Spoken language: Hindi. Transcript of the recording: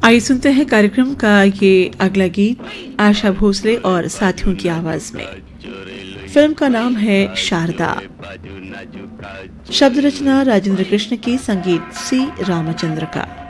आइए सुनते हैं कार्यक्रम का ये अगला गीत आशा भोसले और साथियों की आवाज में। फिल्म का नाम है शारदा। शब्द रचना राजेंद्र कृष्ण की, संगीत सी रामचंद्र का।